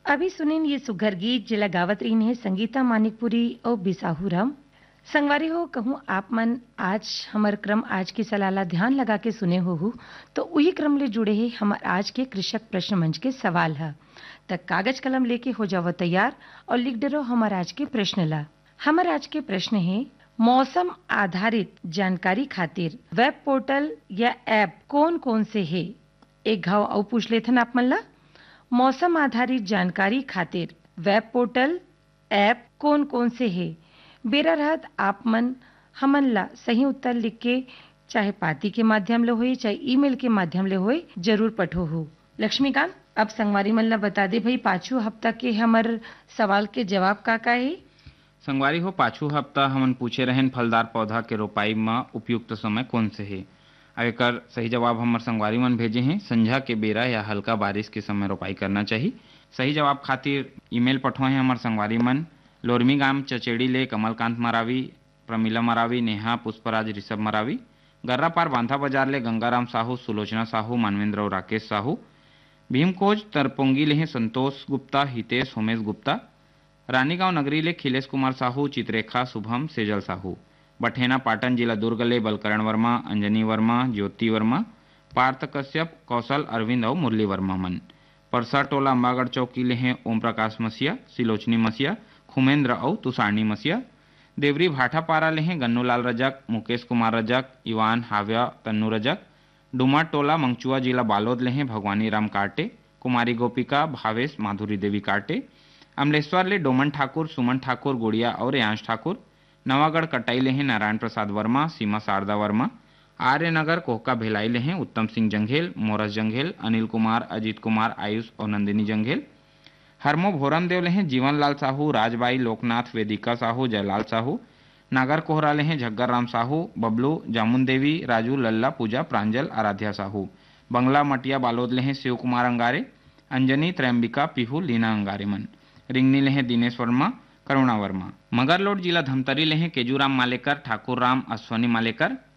अभी सुनिन ये सुघर गीत जिला गावत रही है संगीता मानिकपुरी और बिसाहूराम। संगवारी हो कहूँ आप मन आज हमर क्रम आज की सलाला ध्यान लगा के सुने हो तो वही क्रम ले जुड़े है हमार आज के कृषक प्रश्न मंच के सवाल है। तक कागज कलम लेके हो जाओ तैयार और लिख डरो हमार आज के प्रश्न ला। हमार आज के प्रश्न है मौसम आधारित जानकारी खातिर वेब पोर्टल या ऐप कौन कौन से है। एक घाव और पूछ लेथन आप मन ला। मौसम आधारित जानकारी खातिर वेब पोर्टल ऐप कौन कौन से है। बेरा रहत आप मन हमन ला सही उत्तर लिख के चाहे पाती के माध्यम ले होए चाहे ईमेल के माध्यम ले होए जरूर पठो हो। लक्ष्मीकांत अब संगवारी मन ला बता दे भाई पाछू हफ्ता के हमर सवाल के जवाब का है। संगवारी हो पाछू हफ्ता हमन पूछे रहन फलदार पौधा के रोपाई में उपयुक्त समय कौन से है। अब एकर सही जवाब हमर संगवारी मन भेजे हैं। संझा के बेरा या हल्का बारिश के समय रोपाई करना चाहिए। सही जवाब खातिर ईमेल पठवाए हैं हमर संगवारी मन लोरमी गांव चचेड़ी ले कमलकांत मरावी, प्रमिला मरावी, नेहा पुष्पराज, ऋषभ मरावी। गर्रा पार बांधा बाजार ले गंगाराम साहू, सुलोचना साहू, मानवेंद्र और राकेश साहू। भीमकोज तरपोंगी ले संतोष गुप्ता, हितेश, उमेश गुप्ता। रानीगांव नगरी ले खिलेश कुमार साहू, चित्रेखा, शुभम, सेजल साहू। बठेना पाटन जिला दुर्ग ले बलकरण वर्मा, अंजनी वर्मा, ज्योति वर्मा, पार्थ कश्यप, कौशल, अरविंद और मुरली वर्मा मन। परसा टोला अम्बागढ़ चौकी ले हैं ओम प्रकाश मसिया, सिलोचनी मसिया, खुमेंद्र और तुषारनी मसिया। देवरी भाटापारा ले हैं गन्नूलाल रजक, मुकेश कुमार रजक, इवान, हाव्या, तन्नू रजक। डुमा टोला मंगचुआ जिला बालोद ले हैं भगवानी राम काटे, कुमारी गोपिका, भावेश, माधुरी देवी काटे। अमलेश्वर ले डोमन ठाकुर, सुमन ठाकुर, गुड़िया और यांश ठाकुर। नवागढ़ कटाई ले हैं नारायण प्रसाद वर्मा, सीमा शारदा वर्मा। आर्यनगर कोहका भिलाई ले हैं उत्तम सिंह जंघेल, मोरस जंघेल, अनिल कुमार, अजीत कुमार, आयुष और नंदिनी जंघेल। हरमो भोरम देव ले हैं जीवनलाल साहू, राजबाई, लोकनाथ, वेदिका साहू, जयलाल साहू। नागर कोहरा ले हैं झग्गर राम साहू, बबलू, जामुन देवी, राजू, लल्ला, पूजा, प्रांजल, आराध्या साहू। बंगला मटिया बालोद ले हैं शिव कुमार अंगारे, अंजनी, त्रैम्बिका, पीहू, लीना अंगारे मन। रिंगनी ले हैं दिनेश वर्मा, करुणा वर्मा। मगरलोड जिला धमतरी ले हैं केजूराम मालेकर, ठाकुर राम, अश्वनी मालेकर।